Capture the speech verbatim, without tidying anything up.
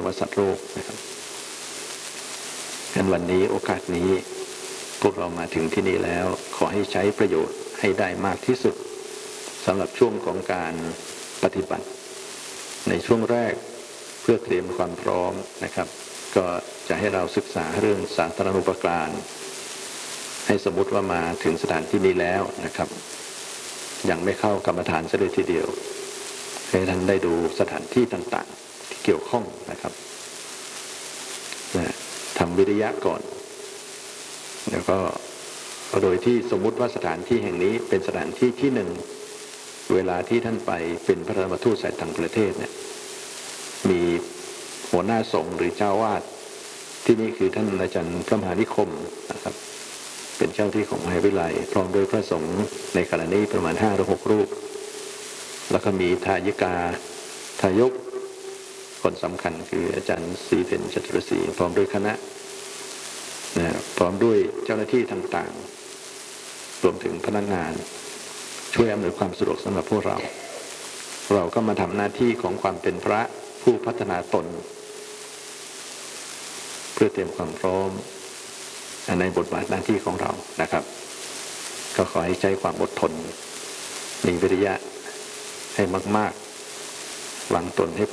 ว่าสัตว์โลกนะครับงั้นวันนี้โอกาสนี้พวกเรามาถึงที่นี่แล้วขอให้ใช้ประโยชน์ให้ได้มากที่สุดสำหรับช่วงของการปฏิบัติในช่วงแรกเพื่อเตรียมความพร้อมนะครับก็จะให้เราศึกษาเรื่องสาธารณูปการให้สมมติว่ามาถึงสถานที่นี้แล้วนะครับยังไม่เข้ากรรมฐานซะเลยทีเดียวให้ท่านได้ดูสถานที่ต่างๆที่เกี่ยวข้องนะครับนะทำวิริยะก่อนแล้วก็โดยที่สมมุติว่าสถานที่แห่งนี้เป็นสถานที่ที่หนึ่งเวลาที่ท่านไปเป็นพระธรรมทูตสายต่างประเทศเนี่ยมีหัวหน้าสงฆ์หรือเจ้าวาดที่นี่คือท่านอาจารย์พระมหานิคมนะครับเป็นเจ้าที่ของมหาวิทยาลัยพร้อมด้วยพระสงฆ์ในขณะนี้ประมาณห้าหรือหกรูปแล้วก็มีทายิกาทายกคนสำคัญคืออาจารย์ศรีเพ็ญจตุรศรีพร้อมด้วยคณะนะพร้อมด้วยเจ้าหน้าที่ต่างๆรวมถึงพนักงานช่วยอำนวยความสะดวกสำหรับพวกเราเราก็มาทำหน้าที่ของความเป็นพระผู้พัฒนาตนเพื่อเตรียมความพร้อมในบทบาทหน้าที่ของเรานะครับก็ขอให้ใช้ความอดทนมีวิริยะให้มากๆวางตนให้